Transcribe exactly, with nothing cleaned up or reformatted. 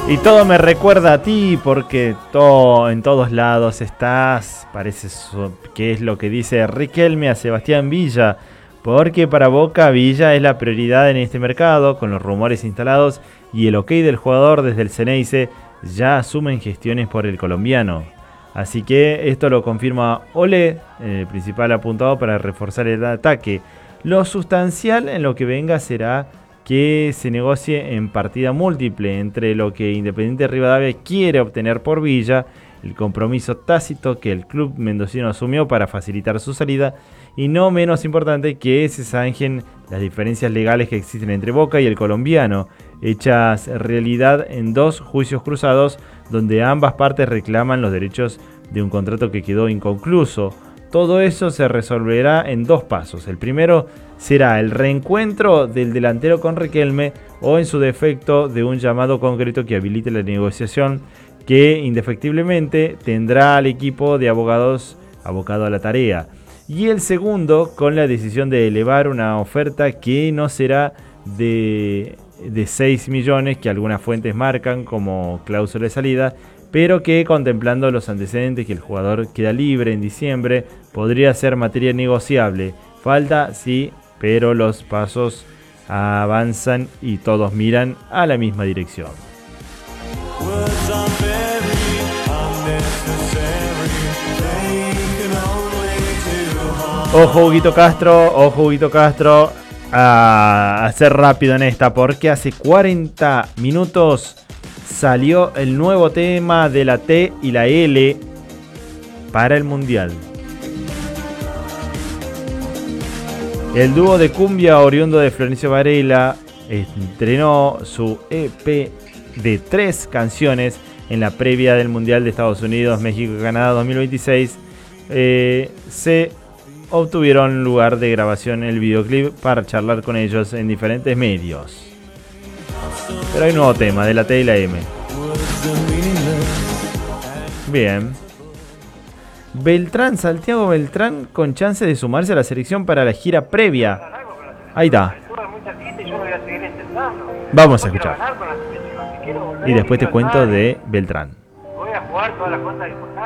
Y todo me recuerda a ti porque todo, en todos lados estás. Parece eso, que es lo que dice Riquelme a Sebastián Villa. Porque para Boca, Villa es la prioridad en este mercado. Con los rumores instalados y el ok del jugador desde el Ceneice, ya asumen gestiones por el colombiano. Así que esto lo confirma Ole, el principal apuntado para reforzar el ataque. Lo sustancial en lo que venga será que se negocie en partida múltiple entre lo que Independiente Rivadavia quiere obtener por Villa, el compromiso tácito que el club mendocino asumió para facilitar su salida, y no menos importante que se zanjen las diferencias legales que existen entre Boca y el colombiano, hechas realidad en dos juicios cruzados donde ambas partes reclaman los derechos de un contrato que quedó inconcluso. Todo eso se resolverá en dos pasos. El primero será el reencuentro del delantero con Riquelme o, en su defecto, de un llamado concreto que habilite la negociación, que indefectiblemente tendrá al equipo de abogados abocado a la tarea. Y el segundo, con la decisión de elevar una oferta que no será de, de seis millones, que algunas fuentes marcan como cláusula de salida, pero que, contemplando los antecedentes que el jugador queda libre en diciembre, podría ser materia negociable. Falta, sí, pero los pasos avanzan y todos miran a la misma dirección. Ojo, Huguito Castro, ojo, Huguito Castro, a hacer rápido en esta, porque hace cuarenta minutos salió el nuevo tema de la T y la L para el Mundial. El dúo de cumbia oriundo de Florencio Varela estrenó su E P de tres canciones en la previa del Mundial de Estados Unidos, México y Canadá dos mil veintiséis. Eh, se obtuvieron lugar de grabación en el videoclip para charlar con ellos en diferentes medios. Pero hay un nuevo tema de la T y la M. Bien. Beltrán, Santiago Beltrán, con chance de sumarse a la selección para la gira previa. Ahí está. Vamos a escuchar. Y después te cuento de Beltrán. Voy a jugar todas las cosas importantes.